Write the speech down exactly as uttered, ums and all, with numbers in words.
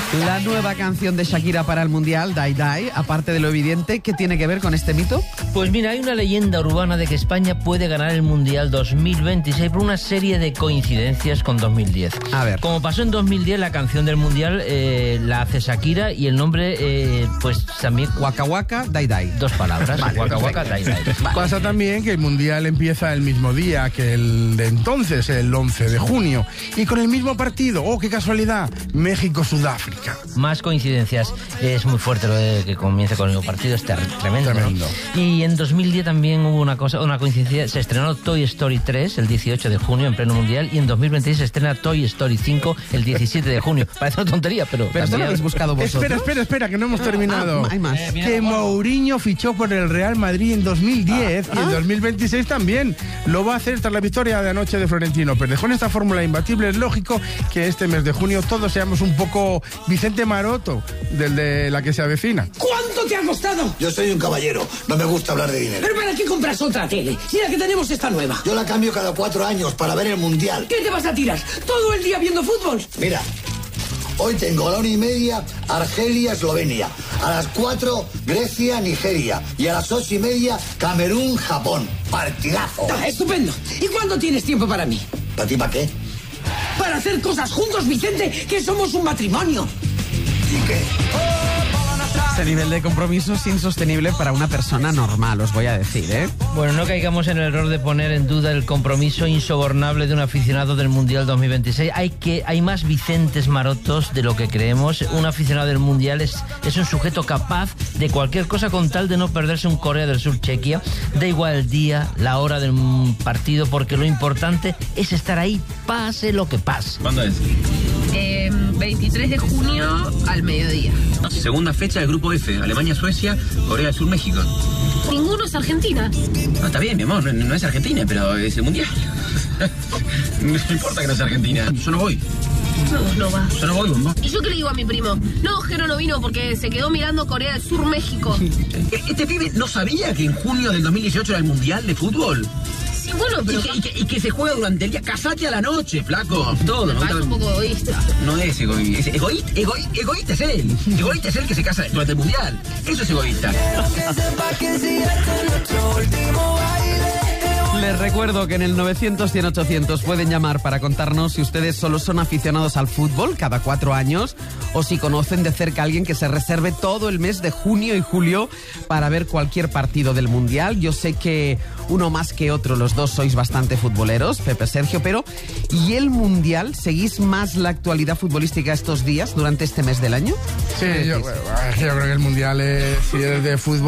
La nueva canción de Shakira para el Mundial, Die Die, aparte de lo evidente, ¿qué tiene que ver con este mito? Pues mira, hay una leyenda urbana de que España puede ganar el Mundial dos mil veintiséis por una serie de coincidencias con dos mil diez. A ver. Como pasó en dos mil diez, la canción del Mundial eh, la hace Shakira y el nombre, eh, pues también... Waka Waka, Die Die. Dos palabras, Vale, Waka Waka, perfecto. Die Die. Vale. Pasa también que el Mundial empieza el mismo día que el de entonces, el once de junio. Y con el mismo partido, oh, qué casualidad, México-Sudáfrica. Más coincidencias. Es muy fuerte lo de que comience con el mismo partido, es ter- tremendo. Tremendo. ¿no? Y en dos mil diez también hubo una cosa, una coincidencia. Se estrenó Toy Story tres el dieciocho de junio en pleno Mundial y en dos mil veintiséis se estrena Toy Story cinco el diecisiete de junio. Parece una tontería, pero... Pero esto lo también- habéis buscado vosotros. Espera, espera, espera, que no hemos terminado. Ah, hay más. Eh, mira, Que bueno. Mourinho fichó por el Real Madrid en dos mil diez y en dos mil veintiséis también. Lo va a hacer tras la victoria de anoche de Florentino Pérez. Con esta fórmula imbatible es lógico que este mes de junio todos seamos un poco Vicente Maroto, del de la que se avecina. ¿Cuánto te ha costado? Yo soy un caballero, no me gusta hablar de dinero. ¿Pero para qué compras otra tele? Si la que tenemos está nueva. Yo la cambio cada cuatro años para ver el Mundial. ¿Qué te vas a tirar? ¿Todo el día viendo fútbol? Mira, hoy tengo a la una y media Argelia, Eslovenia. A las cuatro, Grecia, Nigeria. Y a las ocho y media, Camerún, Japón. Partidazo. Ah, estupendo. ¿Y cuándo tienes tiempo para mí? ¿Para ti para qué? Para hacer cosas juntos, Vicente, que somos un matrimonio. ¿Y qué? Este nivel de compromiso es insostenible para una persona normal, os voy a decir, ¿eh? Bueno, no caigamos en el error de poner en duda el compromiso insobornable de un aficionado del Mundial dos mil veintiséis. Hay que hay más Vicentes Marotos de lo que creemos. Un aficionado del Mundial es, es un sujeto capaz de cualquier cosa con tal de no perderse un Corea del Sur-Chequia. Da igual el día, la hora del partido, porque lo importante es estar ahí, pase lo que pase. ¿Cuándo es? Eh, veintitrés de junio al mediodía. Segunda fecha del grupo F, Alemania-Suecia, Corea del Sur, México. Ninguno es Argentina. No, está bien, mi amor, no, no es Argentina, pero es el Mundial. No importa que no sea Argentina, yo no voy, No, no va. yo no voy, bomba. ¿Y yo qué le digo a mi primo? No, Jero no vino porque se quedó mirando Corea del Sur, México. Este pibe no sabía que en junio del dos mil dieciocho era el Mundial de fútbol. Sí, bueno, pero... Y que, y que- y que se juega durante el día, casate a la noche, flaco. Todo, Me ¿no? parece un poco egoísta. No es egoísta, es egoísta, egoí- egoísta es él. Egoísta es él que se casa durante el Mundial. Eso es egoísta. Les recuerdo que en el novecientos cien ochocientos pueden llamar para contarnos si ustedes solo son aficionados al fútbol cada cuatro años o si conocen de cerca a alguien que se reserve todo el mes de junio y julio para ver cualquier partido del Mundial. Yo sé que uno más que otro, los dos sois bastante futboleros, Pepe, Sergio, pero ¿y el Mundial? ¿Seguís más la actualidad futbolística estos días, durante este mes del año? Sí, yo, yo creo que el Mundial es, si es de fútbol.